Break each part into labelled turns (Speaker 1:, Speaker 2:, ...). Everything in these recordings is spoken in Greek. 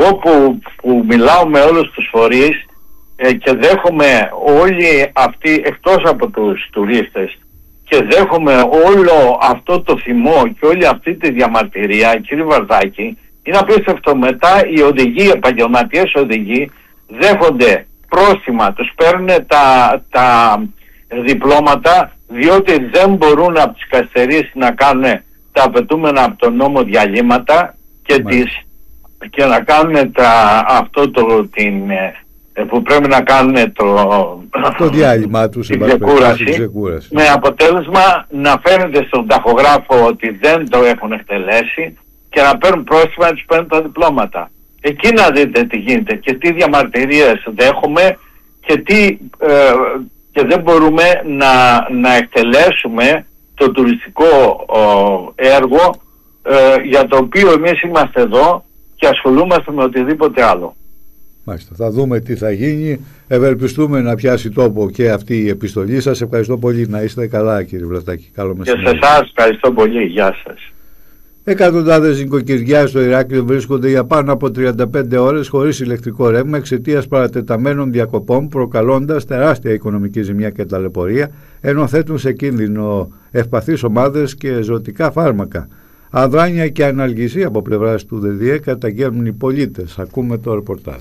Speaker 1: εγώ που μιλάω με όλους τους φορείς και δέχομαι όλοι αυτοί, εκτός από τους τουρίστες, και δέχομαι όλο αυτό το θυμό και όλη αυτή τη διαμαρτυρία, κύριε Βαρδάκη, είναι απίστευτο. Μετά οι οδηγοί, οι επαγγελματίες οδηγοί, δέχονται πρόστιμα, τους παίρνουν τα διπλώματα, διότι δεν μπορούν από τις καθυστερήσεις να κάνουν τα απαιτούμενα από τον νόμο διαλύματα και να κάνουν που πρέπει να κάνουν
Speaker 2: το διάλειμμα τους,
Speaker 1: την ξεκούραση, με αποτέλεσμα να φαίνεται στον ταχογράφο ότι δεν το έχουν εκτελέσει και να παίρνουν πρόστιμα να τους παίρνουν τα διπλώματα. Εκεί να δείτε τι γίνεται και τι διαμαρτυρίες δέχομαι και δεν μπορούμε να εκτελέσουμε το τουριστικό έργο για το οποίο εμείς είμαστε εδώ και ασχολούμαστε με οτιδήποτε άλλο.
Speaker 2: Μάλιστα, θα δούμε τι θα γίνει. Ευελπιστούμε να πιάσει τόπο και αυτή η επιστολή σας. Ευχαριστώ πολύ. Να είστε καλά, κύριε Βλαστάκη. Καλό μεσημέρι.
Speaker 1: Και σε εσάς ευχαριστώ πολύ. Γεια σας.
Speaker 2: Εκατοντάδες νοικοκυριά στο Ηράκλειο βρίσκονται για πάνω από 35 ώρες χωρίς ηλεκτρικό ρεύμα εξαιτίας παρατεταμένων διακοπών, προκαλώντας τεράστια οικονομική ζημιά και ταλαιπωρία, ενώ θέτουν σε κίνδυνο ευπαθείς ομάδες και ζωτικά φάρμακα. Αδράνεια και αναλγησία από πλευράς του ΔΔΕ καταγγέλνουν οι πολίτες. Ακούμε το ρεπορτάζ.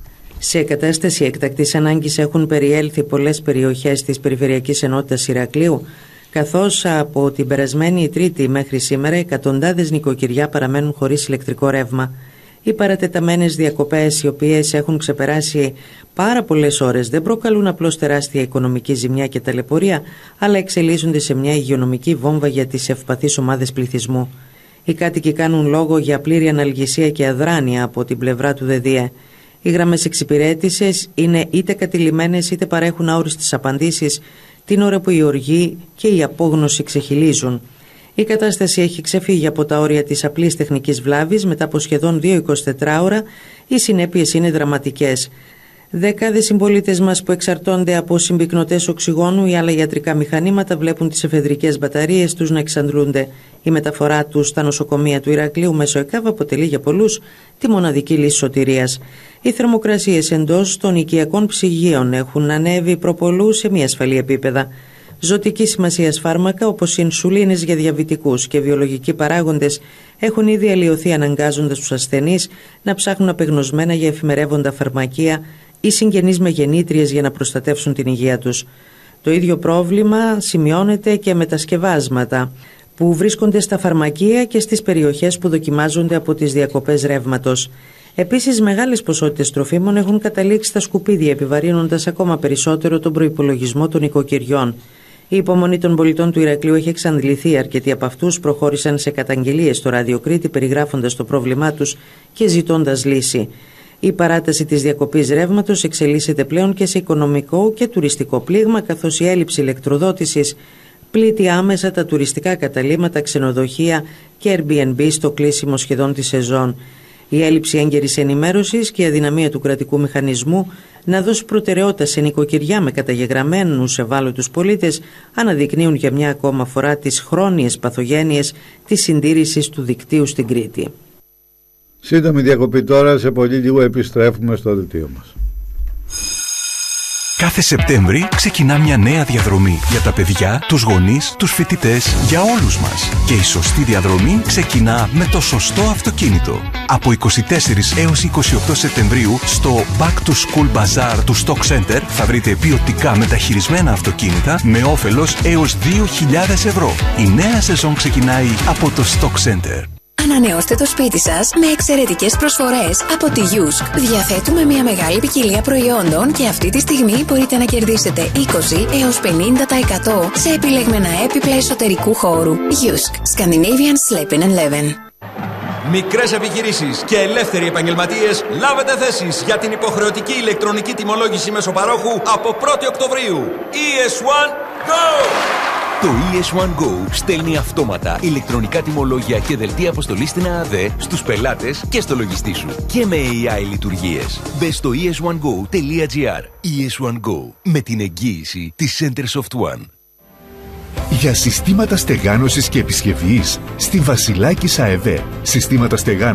Speaker 3: Σε κατάσταση έκτακτης ανάγκης έχουν περιέλθει πολλές περιοχές της Περιφερειακής Ενότητας Ηρακλείου, καθώς από την περασμένη Τρίτη μέχρι σήμερα εκατοντάδες νοικοκυριά παραμένουν χωρίς ηλεκτρικό ρεύμα. Οι παρατεταμένες διακοπές, οι οποίες έχουν ξεπεράσει πάρα πολλές ώρες, δεν προκαλούν απλώς τεράστια οικονομική ζημιά και ταλαιπωρία, αλλά εξελίσσονται σε μια υγειονομική βόμβα για τις ευπαθείς ομάδες πληθυσμού. Οι κάτοικοι κάνουν λόγο για πλήρη αναλγησία και αδράνεια από την πλευρά του ΔΔΕ. Οι γραμμές εξυπηρέτησης είναι είτε κατηλημμένες είτε παρέχουν αόριστες απαντήσεις την ώρα που η οργή και η απόγνωση ξεχυλίζουν. Η κατάσταση έχει ξεφύγει από τα όρια της απλής τεχνικής βλάβης. Μετά από σχεδόν 2-24 ώρα οι συνέπειες είναι δραματικές. Δεκάδες συμπολίτες μας που εξαρτώνται από συμπυκνωτές οξυγόνου ή άλλα ιατρικά μηχανήματα βλέπουν τις εφεδρικές μπαταρίες τους να εξαντλούνται. Η μεταφορά τους στα νοσοκομεία του Ηρακλείου μέσω ΕΚΑΒ αποτελεί για πολλούς τη μοναδική λύση σωτηρίας. Οι θερμοκρασίες εντός των οικιακών ψυγείων έχουν ανέβει προπολού σε μη ασφαλή επίπεδα. Ζωτική σημασίας φάρμακα όπως οι ινσουλίνες για διαβητικούς και βιολογικοί παράγοντες έχουν ήδη αλλοιωθεί, αναγκάζοντας τους ασθενείς να ψάχνουν απεγνωσμένα για εφημερεύοντα φαρμακεία ή συγγενείς με γεννήτριες για να προστατεύσουν την υγεία τους. Το ίδιο πρόβλημα σημειώνεται και με τα σκευάσματα που βρίσκονται στα φαρμακεία και στις περιοχές που δοκιμάζονται από τις διακοπές ρεύματος. Επίσης, μεγάλες ποσότητες τροφίμων έχουν καταλήξει στα σκουπίδια, επιβαρύνοντας ακόμα περισσότερο τον προϋπολογισμό των οικοκυριών. Η υπομονή των πολιτών του Ηρακλείου έχει εξαντληθεί. Αρκετοί από αυτούς προχώρησαν σε καταγγελίες στο Ράδιο Κρήτη, περιγράφοντας το πρόβλημά τους και ζητώντας λύση. Η παράταση της διακοπής ρεύματος εξελίσσεται πλέον και σε οικονομικό και τουριστικό πλήγμα, καθώς η έλλειψη ηλεκτροδότησης πλήττει άμεσα τα τουριστικά καταλύματα, ξενοδοχεία και Airbnb στο κλείσιμο σχεδόν τη σεζόν. Η έλλειψη έγκαιρης ενημέρωσης και η αδυναμία του κρατικού μηχανισμού να δώσει προτεραιότητα σε νοικοκυριά με καταγεγραμμένους ευάλωτους πολίτες αναδεικνύουν για μια ακόμα φορά τις χρόνιες παθογένειες της συντήρησης του δικτύου στην Κρήτη.
Speaker 2: Σύντομη διακοπή τώρα, σε πολύ λίγο επιστρέφουμε στο δελτίο μας.
Speaker 4: Κάθε Σεπτέμβρη ξεκινά μια νέα διαδρομή για τα παιδιά, τους γονείς, τους φοιτητές, για όλους μας. Και η σωστή διαδρομή ξεκινά με το σωστό αυτοκίνητο. Από 24 έως 28 Σεπτεμβρίου στο Back to School Bazaar του Stock Center θα βρείτε ποιοτικά μεταχειρισμένα αυτοκίνητα με όφελος έως 2.000 ευρώ. Η νέα σεζόν ξεκινάει από το Stock Center.
Speaker 5: Ανανεώστε το σπίτι σας με εξαιρετικές προσφορές από τη Yusk. Διαθέτουμε μια μεγάλη ποικιλία προϊόντων και αυτή τη στιγμή μπορείτε να κερδίσετε 20 έως 50% σε επιλεγμένα έπιπλα εσωτερικού χώρου. Yusk. Scandinavian Sleeping and Leven.
Speaker 6: Μικρές επιχειρήσεις και ελεύθεροι επαγγελματίες, λάβετε θέσεις για την υποχρεωτική ηλεκτρονική τιμολόγηση μεσοπαρόχου από 1η Οκτωβρίου. ES1 Go!
Speaker 7: Το ES1 Go στέλνει αυτόματα ηλεκτρονικά τιμολόγια και δελτία αποστολής στην ΑΑΔ στους πελάτες και στο λογιστή σου. Και με AI λειτουργίες. Μπες στο es1go.gr. ES1 Go. Με την εγγύηση της Center Soft One.
Speaker 8: Για συστήματα στεγάνωσης και επισκευής, στη Βασιλάκης ΑΕΒ. Συστήματα στεγάνωσης